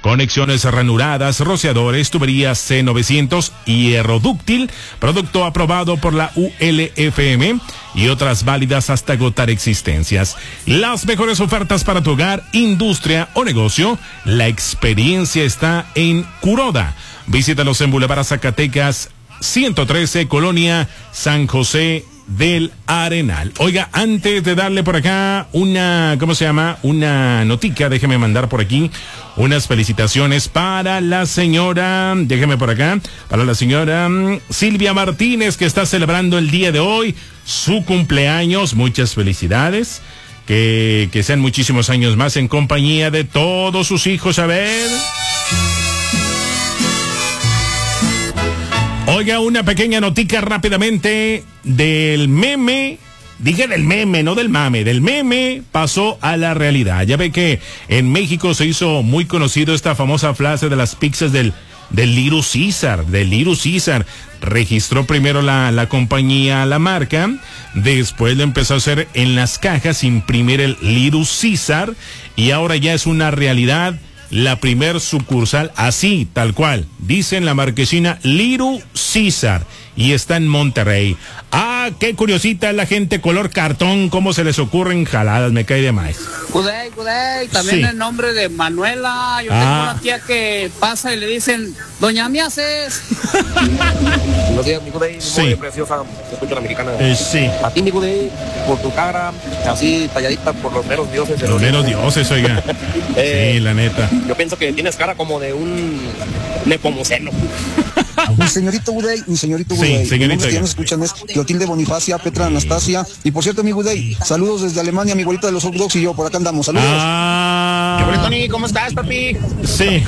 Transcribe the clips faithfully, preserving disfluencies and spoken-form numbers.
conexiones ranuradas, rociadores, tuberías C novecientos y hierro dúctil, producto aprobado por la U L F M y otras válidas hasta agotar existencias. Las mejores ofertas para tu hogar, industria o negocio. La experiencia está en Kuroda. Visítalos en Boulevard Zacatecas ciento trece, Colonia San José del Arenal. Oiga, antes de darle por acá una, ¿cómo se llama? Una notica, déjeme mandar por aquí unas felicitaciones para la señora, déjeme por acá, para la señora um, Silvia Martínez, que está celebrando el día de hoy su cumpleaños. Muchas felicidades, que, que sean muchísimos años más en compañía de todos sus hijos. A ver... Oiga, una pequeña notica rápidamente del meme. Dije del meme, no del mame. Del meme pasó a la realidad. Ya ve que en México se hizo muy conocido esta famosa frase de las pizzas del, del Little Caesar. Del Little Caesar. Registró primero la, la compañía, la marca. Después lo empezó a hacer en las cajas, imprimir el Little Caesar. Y ahora ya es una realidad. La primer sucursal, así, tal cual, dice en la marquesina Little Caesar, y está en Monterrey. Ah, qué curiosita es la gente color cartón, cómo se les ocurren jaladas, me cae de más. Gudey, Gudey, también sí. El nombre de Manuela. Yo ah. tengo una tía que pasa y le dicen, doña ¿me haces? Buenos días, mi Gudey, sí. Muy preciosa, escucha la mexicana. Eh, sí. A ti, mi Gudey, por tu cara, así talladita por los meros dioses. De los meros dioses, oiga. eh, sí, la neta. Yo pienso que tienes cara como de un nepomuceno. Mi señorito Gudey, mi señorito Gudey. Sí, señorito. Que nos escuchan es Clotilde Bonifacia, Petra Anastasia. Y por cierto, mi Gudey, saludos desde Alemania, mi abuelita de los hot dogs y yo, por acá andamos. Saludos. Ah. ¿Qué bueno, Tony? ¿Cómo estás, papi? Sí.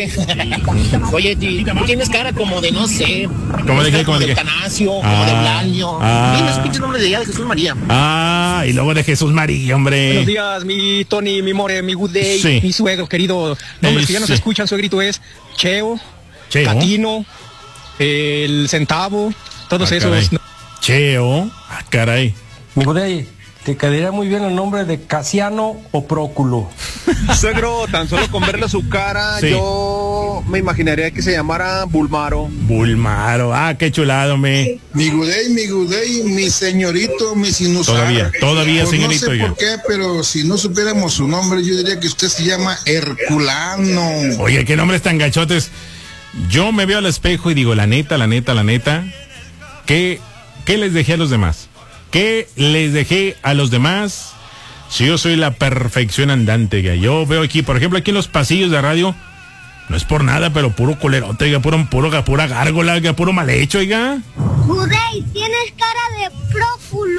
Oye, tú tienes cara como de, no sé. ¿Cómo de qué? Como de Tanasio, como ah. de Blanio. Ah. Dime, pinche nombre de, de Jesús María. Ah, y luego de Jesús María, hombre. Buenos días, mi Tony, mi More, mi Gudey, sí. mi suegro querido. Nombres eh, que ya nos sí. escuchan, suegrito es Cheo, Cheo. Catino, el Centavo, todos ah, esos. Caray. Cheo, ah, caray. Mi Gudey, te quedaría muy bien el nombre de Casiano o Próculo. Suegro, tan solo con verle su cara, sí. Yo me imaginaría que se llamara Bulmaro. Bulmaro, ah, qué chulado, me. Mi Gudey, mi Gudey, mi señorito, mi sinusar. Todavía, todavía, pues señorito. No sé por qué, pero si no supiéramos su nombre, yo diría que usted se llama Herculano. Oye, qué nombres tan gachotes. Yo me veo al espejo y digo, la neta, la neta, la neta, ¿qué, qué les dejé a los demás? ¿Qué les dejé a los demás? Si yo soy la perfección andante, ya. Yo veo aquí, por ejemplo, aquí en los pasillos de radio, no es por nada, pero puro colerote, oiga, puro, puro, pura gárgola, oiga, puro mal hecho, oiga. Gudey, tienes cara de próculo.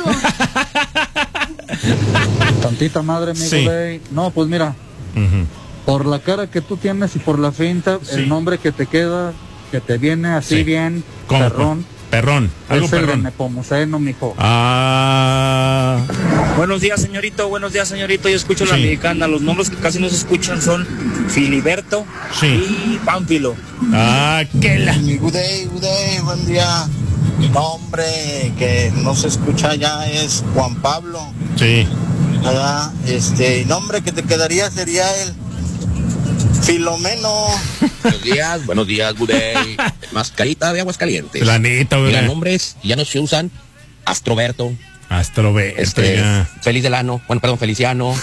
Tantita madre, mi sí. Gudey. No, pues mira, uh-huh. Por la cara que tú tienes y por la finta, sí. El nombre que te queda, que te viene así sí. Bien, ¿cómo? Perrón. Perrón, algo es perrón. El de Nepomuceno, mijo. Ah. Buenos días, señorito, buenos días, señorito. Yo escucho sí. La mexicana. Los nombres que casi no se escuchan son Filiberto sí. Y Pánfilo. Ah, qué la. Gudey, Gudey, buen día. Mi nombre que no se escucha ya es Juan Pablo. Sí. ¿Verdad? Este, nombre que te quedaría sería el Filomeno. Buenos días, buenos días, Gudey. Mascarita de Aguascalientes. La neta, ¿verdad? Los nombres ya no se usan. Astroberto. Astroberto. Este, Feliz Delano. Bueno, perdón, Feliciano.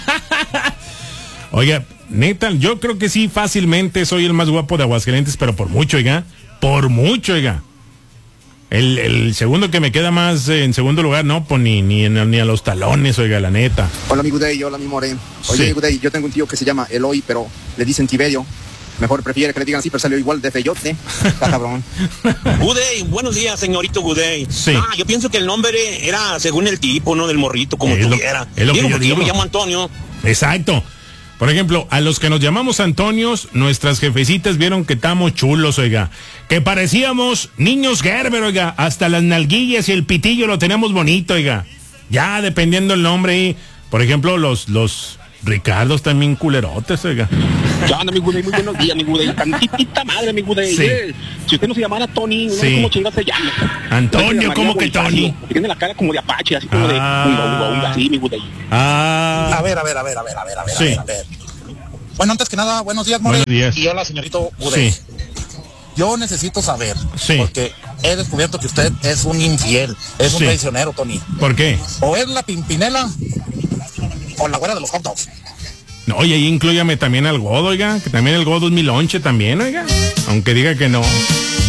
Oiga, neta, yo creo que sí, fácilmente soy el más guapo de Aguascalientes, pero por mucho, oiga. Por mucho, oiga. El, el segundo que me queda más eh, en segundo lugar, no, pues ni, ni, ni a los talones, oiga, la neta. Hola, mi Gudey, hola, mi More. Oye, sí. Gudey, yo tengo un tío que se llama Eloy, pero le dicen Tiberio. Mejor prefiere que le digan así, pero salió igual de feyote. Está cabrón. Gudey, buenos días, señorito Gudey. Sí. Ah, yo pienso que el nombre era según el tipo, ¿no? Del morrito, como es tuviera. Lo, es lo digo, que yo, digo. yo me llamo Antonio. Exacto. Por ejemplo, a los que nos llamamos Antonios, nuestras jefecitas vieron que estamos chulos, oiga. Que parecíamos niños Gerber, oiga. Hasta las nalguillas y el pitillo lo tenemos bonito, oiga. Ya, dependiendo el nombre. Y, por ejemplo, los, los Ricardos también culerotes, oiga. Ya anda, mi Gudey, muy buenos días, mi Gudey. Tantita madre, mi Gudey. Sí. Si usted no se llamara Tony, no sí. sé cómo chingas se llama. Antonio, ¿cómo que Tony? Tiene la cara como de Apache, así como ah. de... Unga, unga, unga, así, mi Gudey. Ah. A ver, a ver, a ver, a ver, a ver, a ver, sí. a ver, a ver. Bueno, antes que nada, buenos días, More. Buenos días. Y hola, señorito Budey. Sí. Yo necesito saber, sí. porque he descubierto que usted es un infiel, es un sí. traicionero, Tony. ¿Por qué? O es la Pimpinela o la güera de los hot dogs. No, y ahí inclúyame también al Godo, oiga, que también el Godo es mi lonche también, oiga, aunque diga que no.